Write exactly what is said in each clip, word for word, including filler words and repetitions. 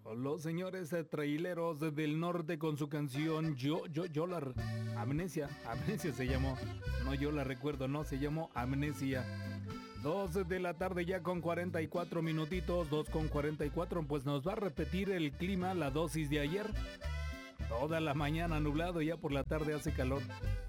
Los señores eh, traileros del norte con su canción Yo, yo, yo la... re- Amnesia, Amnesia se llamó. No, yo la recuerdo, no, se llamó Amnesia. Dos de la tarde ya con cuarenta y cuatro minutitos, dos con cuarenta y cuatro, pues nos va a repetir el clima, la dosis de ayer. Toda la mañana nublado, ya por la tarde hace calor.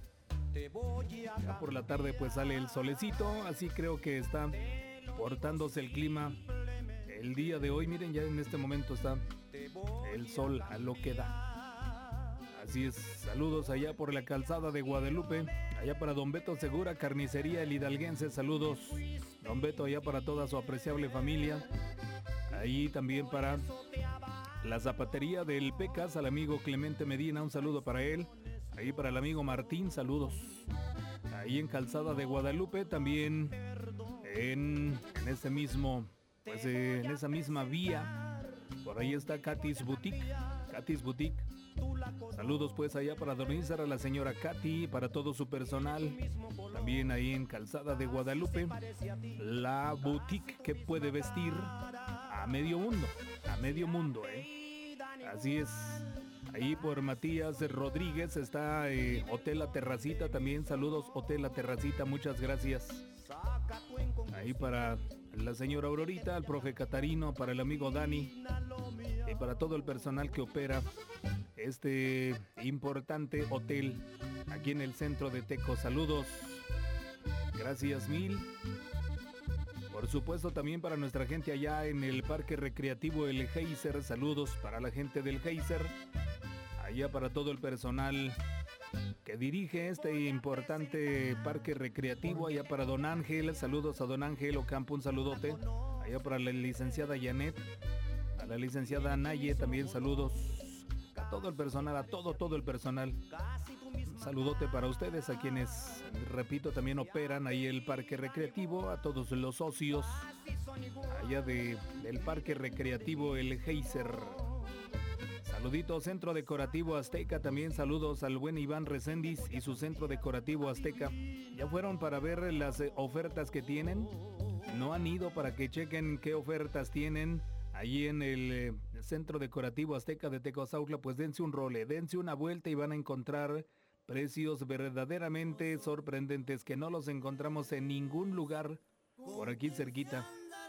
Ya por la tarde pues sale el solecito, así creo que está portándose el clima el día de hoy. Miren, ya en este momento está el sol a lo que da. Así es, saludos allá por la calzada de Guadalupe, allá para Don Beto Segura, Carnicería El Hidalguense, saludos. Don Beto allá para toda su apreciable familia. Ahí también para la zapatería del Pecas, al amigo Clemente Medina, un saludo para él. Ahí para el amigo Martín, saludos. Ahí en Calzada de Guadalupe, también en, en ese mismo, pues eh, en esa misma vía, por ahí está Katy's Boutique, Katy's Boutique. Saludos pues allá para Donizar, a la señora Katy, para todo su personal. También ahí en Calzada de Guadalupe, la boutique que puede vestir a medio mundo, a medio mundo, ¿eh? Así es. Ahí por Matías Rodríguez está eh, Hotel La Terracita también. Saludos, Hotel La Terracita, muchas gracias. Ahí para la señora Aurorita, el profe Catarino, para el amigo Dani y para todo el personal que opera este importante hotel aquí en el centro de Teco. Saludos, gracias mil. Por supuesto también para nuestra gente allá en el Parque Recreativo El Geyser. Saludos para la gente del Geyser. Allá para todo el personal que dirige este importante parque recreativo. Allá para don Ángel, saludos a don Ángel Ocampo, un saludote. Allá para la licenciada Janet, a la licenciada Naye también saludos. A todo el personal, a todo, todo el personal. Un saludote para ustedes, a quienes, repito, también operan ahí el parque recreativo, a todos los socios allá de, del parque recreativo El Geyser. Saludito, Centro Decorativo Azteca, también saludos al buen Iván Reséndiz y su Centro Decorativo Azteca. ¿Ya fueron para ver las eh, ofertas que tienen? ¿No han ido para que chequen qué ofertas tienen allí en el eh, Centro Decorativo Azteca de Tecozautla? Pues dense un role, dense una vuelta y van a encontrar precios verdaderamente sorprendentes que no los encontramos en ningún lugar por aquí cerquita.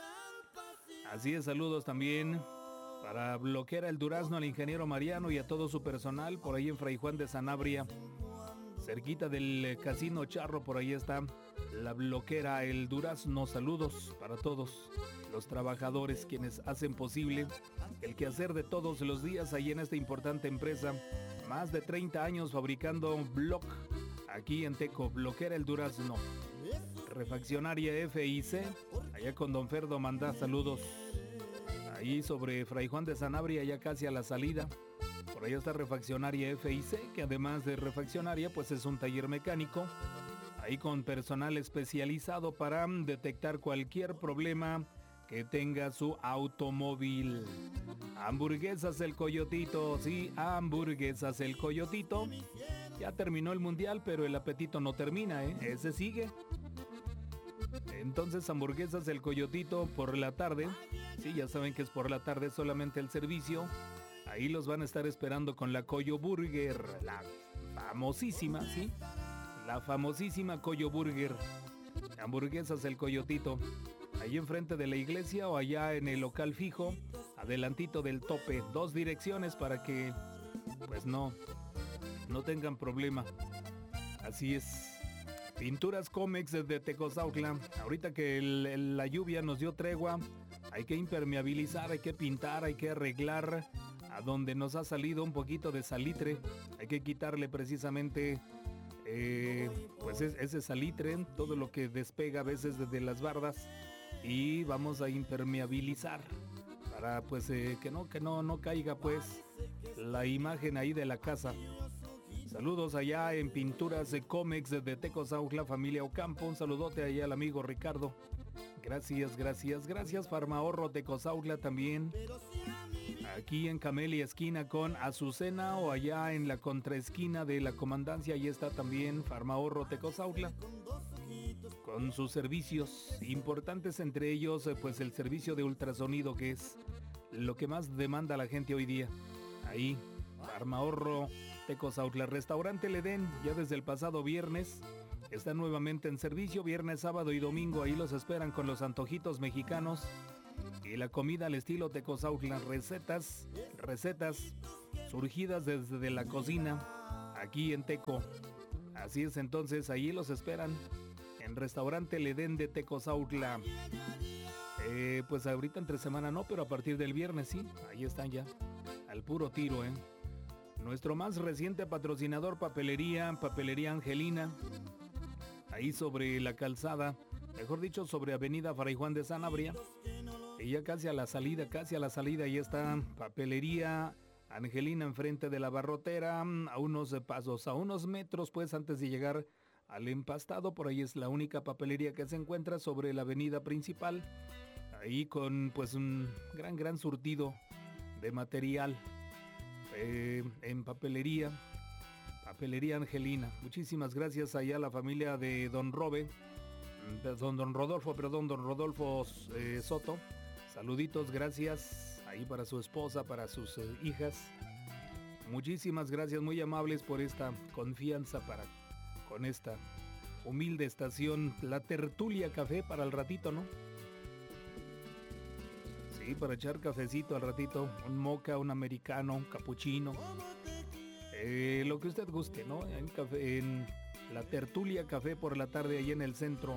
Así es, saludos también para Bloquera El Durazno, al ingeniero Mariano y a todo su personal, por ahí en Fray Juan de Sanabria, cerquita del Casino Charro, por ahí está la Bloquera El Durazno. Saludos para todos los trabajadores quienes hacen posible el quehacer de todos los días ahí en esta importante empresa. Más de treinta años fabricando bloc aquí en Teco, Bloquera El Durazno. Refaccionaria F I C, allá con don Ferdo Mandá, saludos. Ahí sobre Fray Juan de Sanabria, ya casi a la salida. Por ahí está Refaccionaria F I C, que además de refaccionaria, pues es un taller mecánico. Ahí con personal especializado para detectar cualquier problema que tenga su automóvil. Hamburguesas El Coyotito, sí, Hamburguesas El Coyotito. Ya terminó el mundial, pero el apetito no termina, ¿eh? Ese sigue. Entonces, Hamburguesas El Coyotito por la tarde. Sí, ya saben que es por la tarde solamente el servicio. Ahí los van a estar esperando con la Coyo Burger, la famosísima, ¿sí? La famosísima Coyo Burger. Hamburguesas El Coyotito. Ahí enfrente de la iglesia o allá en el local fijo, adelantito del tope. Dos direcciones para que, pues no, no tengan problema. Así es. Pinturas Comex de Tecozautla. Ahorita que el, el, la lluvia nos dio tregua, hay que impermeabilizar, hay que pintar, hay que arreglar a donde nos ha salido un poquito de salitre. Hay que quitarle precisamente eh, pues es, ese salitre, todo lo que despega a veces desde las bardas, y vamos a impermeabilizar para pues eh, que no que no no caiga pues la imagen ahí de la casa. Saludos allá en Pinturas de Comex de Tecozautla, familia Ocampo. Un saludote allá al amigo Ricardo. Gracias, gracias, gracias. Farmahorro Tecozautla también. Aquí en Camelia esquina con Azucena o allá en la contraesquina de la Comandancia, ahí está también Farmahorro Tecozautla con sus servicios importantes, entre ellos pues el servicio de ultrasonido, que es lo que más demanda la gente hoy día. Ahí, Armahorro, Tecozautla. Restaurante El Edén, ya desde el pasado viernes, está nuevamente en servicio. Viernes, sábado y domingo, ahí los esperan con los antojitos mexicanos y la comida al estilo Tecozautla. Recetas, recetas surgidas desde la cocina, aquí en Teco. Así es, entonces, ahí los esperan en Restaurante El Edén de Tecozautla. Eh, pues ahorita entre semana no, pero a partir del viernes sí, ahí están ya, al puro tiro, ¿eh? Nuestro más reciente patrocinador, Papelería, Papelería Angelina, ahí sobre la calzada, mejor dicho, sobre Avenida Fray Juan de Sanabria, y ya casi a la salida, casi a la salida, ahí está Papelería Angelina, enfrente de la Barrotera, a unos pasos, a unos metros, pues, antes de llegar al Empastado. Por ahí es la única papelería que se encuentra sobre la avenida principal, ahí con, pues, un gran, gran surtido de material eh, en papelería, Papelería Angelina. Muchísimas gracias allá a la familia de Don Robe, Don, don Rodolfo, perdón, Don Rodolfo eh, Soto. Saluditos, gracias. Ahí para su esposa, para sus eh, hijas. Muchísimas gracias, muy amables por esta confianza para con esta humilde estación, La Tertulia Café, para el ratito, ¿no? Sí, para echar cafecito al ratito, un moca, un americano, un capuchino, eh, lo que usted guste, ¿no? En, café, en La Tertulia Café por la tarde, ahí en el centro,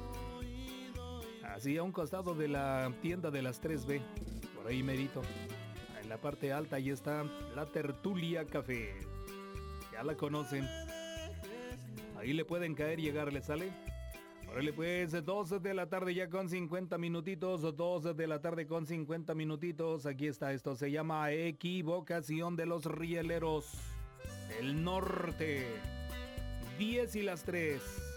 así a un costado de la tienda de las tres B. Por ahí merito, en la parte alta, ahí está La Tertulia Café. Ya la conocen. Ahí le pueden caer y llegar, ¿le sale? Órale pues, doce de la tarde ya con cincuenta minutitos, doce de la tarde con cincuenta minutitos. Aquí está, esto se llama Equivocación de los Rieleros. El norte. diez y las tres.